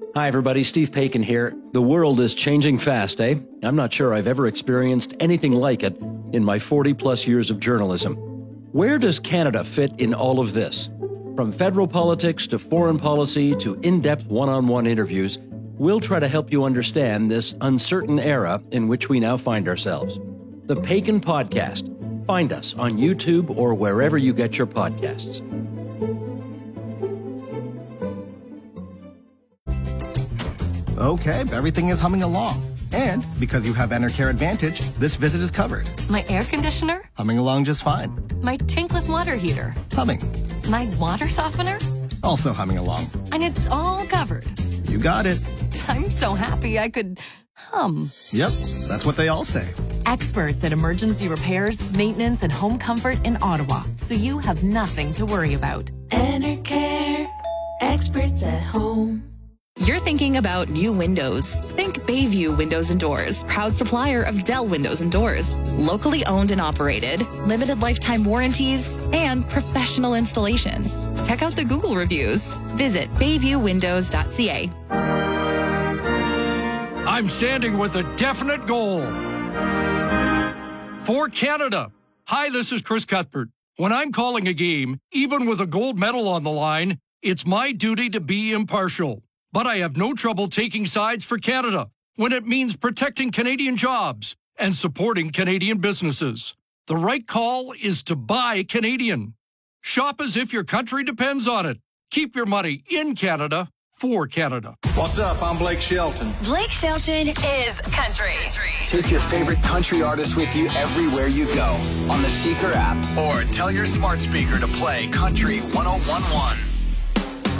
Hi, everybody. Steve Paikin here. The world is changing fast, eh? I'm not sure I've ever experienced anything like it in my 40-plus years of journalism. Where does Canada fit in all of this? From federal politics to foreign policy to in-depth one-on-one interviews, we'll try to help you understand this uncertain era in which we now find ourselves. The Paikin Podcast. Find us on YouTube or wherever you get your podcasts. Okay, everything is humming along. And because you have Enercare Advantage, this visit is covered. My air conditioner? Humming along just fine. My tankless water heater? Humming. My water softener? Also humming along. And it's all covered. You got it. I'm so happy I could hum. Yep, that's what they all say. Experts at emergency repairs, maintenance, and home comfort in Ottawa, so you have nothing to worry about. Enercare, experts at home. You're thinking about new windows. Think Bayview Windows and Doors, proud supplier of Dell Windows and Doors. Locally owned and operated, limited lifetime warranties, and professional installations. Check out the Google reviews. Visit bayviewwindows.ca. I'm standing with a definite goal. For Canada. Hi, this is Chris Cuthbert. When I'm calling a game, even with a gold medal on the line, it's my duty to be impartial. But I have no trouble taking sides for Canada when it means protecting Canadian jobs and supporting Canadian businesses. The right call is to buy Canadian. Shop as if your country depends on it. Keep your money in Canada for Canada. What's up? I'm Blake Shelton. Blake Shelton is country. Take your favorite country artist with you everywhere you go on the Seeker app. Or tell your smart speaker to play Country 1011.